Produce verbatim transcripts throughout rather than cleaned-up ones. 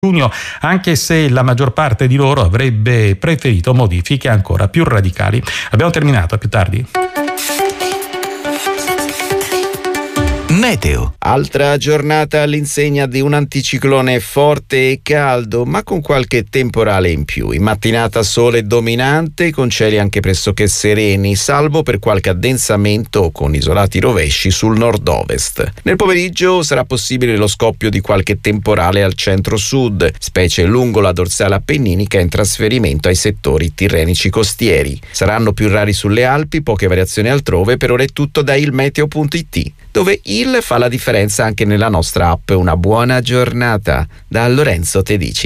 giugno, anche se la maggior parte di loro avrebbe preferito modifiche ancora più radicali. Abbiamo terminato, a più tardi. Meteo. Altra giornata all'insegna di un anticiclone forte e caldo, ma con qualche temporale in più. In mattinata sole dominante, con cieli anche pressoché sereni, salvo per qualche addensamento con isolati rovesci sul nord-ovest. Nel pomeriggio sarà possibile lo scoppio di qualche temporale al centro-sud, specie lungo la dorsale appenninica in trasferimento ai settori tirrenici costieri. Saranno più rari sulle Alpi, poche variazioni altrove. Per ora è tutto da ilmeteo punto it, dove il fa la differenza anche nella nostra app. Una buona giornata da Lorenzo Tedici.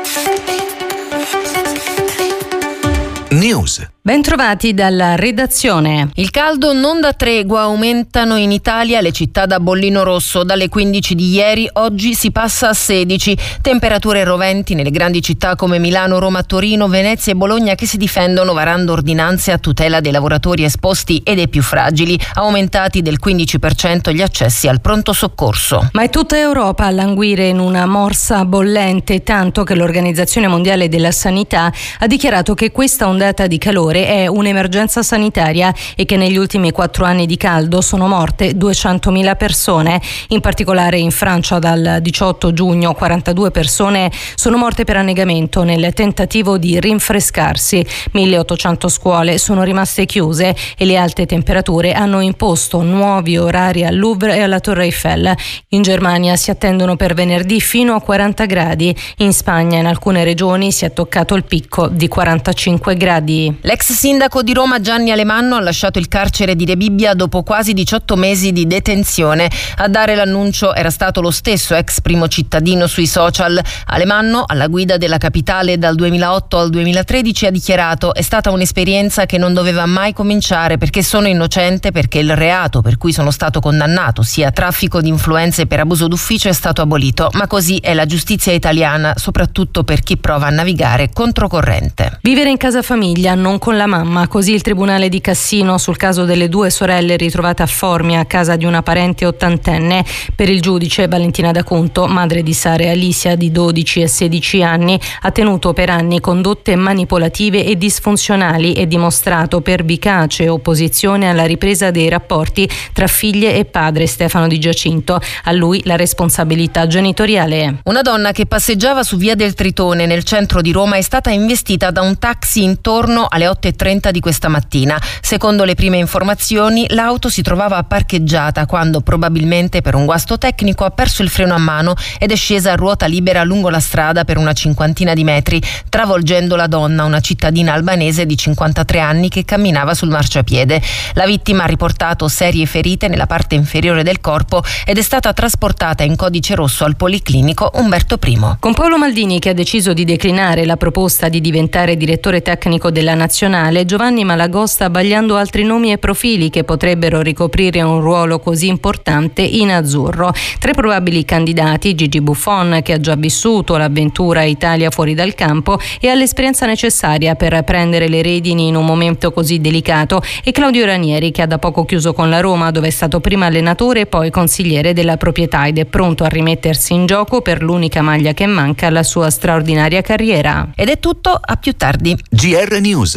News. Bentrovati dalla redazione. Il caldo non dà tregua, aumentano in Italia le città da bollino rosso. Dalle quindici di ieri, oggi si passa a sedici. Temperature roventi nelle grandi città come Milano, Roma, Torino, Venezia e Bologna, che si difendono varando ordinanze a tutela dei lavoratori esposti e dei più fragili. Aumentati del quindici per cento gli accessi al pronto soccorso. Ma è tutta Europa a languire in una morsa bollente, tanto che l'Organizzazione Mondiale della Sanità ha dichiarato che questa ondata di calore è un'emergenza sanitaria e che negli ultimi quattro anni di caldo sono morte duecentomila persone. In particolare in Francia dal diciotto giugno quarantadue persone sono morte per annegamento nel tentativo di rinfrescarsi. milleottocento scuole sono rimaste chiuse e le alte temperature hanno imposto nuovi orari al Louvre e alla Torre Eiffel. In Germania si attendono per venerdì fino a quaranta gradi. In Spagna in alcune regioni si è toccato il picco di quarantacinque gradi. L'ex sindaco di Roma Gianni Alemanno ha lasciato il carcere di Rebibbia dopo quasi diciotto mesi di detenzione. A dare l'annuncio era stato lo stesso ex primo cittadino sui social. Alemanno, alla guida della capitale dal duemilaotto al duemilatredici, ha dichiarato: è stata un'esperienza che non doveva mai cominciare, perché sono innocente, perché il reato per cui sono stato condannato, sia traffico di influenze per abuso d'ufficio, è stato abolito. Ma così è la giustizia italiana, soprattutto per chi prova a navigare controcorrente. Vivere in casa famiglia, non con la mamma, così il Tribunale di Cassino sul caso delle due sorelle ritrovate a Formia a casa di una parente ottantenne. Per il giudice Valentina D'Acunto, madre di Sara e Alicia di dodici e sedici anni, ha tenuto per anni condotte manipolative e disfunzionali e dimostrato pervicace opposizione alla ripresa dei rapporti tra figlie e padre Stefano Di Giacinto. A lui la responsabilità genitoriale. Una donna che passeggiava su via del Tritone nel centro di Roma è stata investita da un taxi intorno alle otto e trenta di questa mattina. Secondo le prime informazioni, l'auto si trovava parcheggiata quando, probabilmente per un guasto tecnico, ha perso il freno a mano ed è scesa a ruota libera lungo la strada per una cinquantina di metri, travolgendo la donna, una cittadina albanese di cinquantatré anni che camminava sul marciapiede. La vittima ha riportato serie ferite nella parte inferiore del corpo ed è stata trasportata in codice rosso al Policlinico Umberto I. Con Paolo Maldini, che ha deciso di declinare la proposta di diventare direttore tecnico della nazionale, Giovanni Malagosta vagliando altri nomi e profili che potrebbero ricoprire un ruolo così importante in azzurro. Tre probabili candidati: Gigi Buffon, che ha già vissuto l'avventura Italia fuori dal campo e ha l'esperienza necessaria per prendere le redini in un momento così delicato, e Claudio Ranieri, che ha da poco chiuso con la Roma, dove è stato prima allenatore e poi consigliere della proprietà ed è pronto a rimettersi in gioco per l'unica maglia che manca alla sua straordinaria carriera. Ed è tutto, a più tardi. G R News.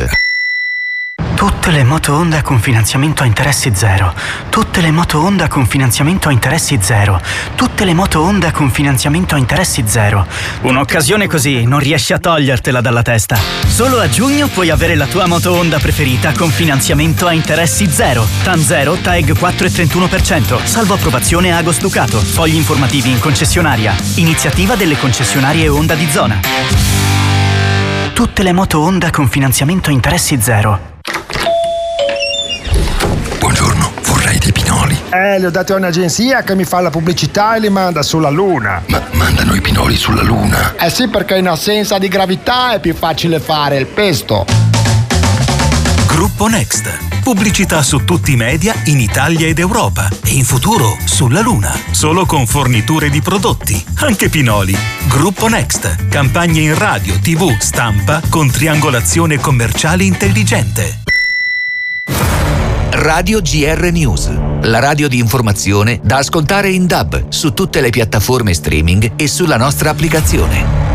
Tutte le moto Honda con finanziamento a interessi zero. Tutte le moto Honda con finanziamento a interessi zero. Tutte le moto Honda con finanziamento a interessi zero. Un'occasione così non riesci a togliertela dalla testa. Solo a giugno puoi avere la tua moto Honda preferita con finanziamento a interessi zero. T A N zero, T A E G quattro virgola trentuno per cento. Salvo approvazione Agos Ducato. Fogli informativi in concessionaria. Iniziativa delle concessionarie Honda di zona. Tutte le moto Honda con finanziamento a interessi zero. Buongiorno, vorrei dei pinoli. Eh, li ho dati a un'agenzia che mi fa la pubblicità e li manda sulla Luna. Ma mandano i pinoli sulla Luna? Eh sì, perché in assenza di gravità è più facile fare il pesto. Gruppo Next. Pubblicità su tutti i media in Italia ed Europa e in futuro sulla Luna. Solo con forniture di prodotti, anche pinoli. Gruppo Next. Campagne in radio, tivù, stampa con triangolazione commerciale intelligente. Radio G R News, la radio di informazione da ascoltare in D A B su tutte le piattaforme streaming e sulla nostra applicazione.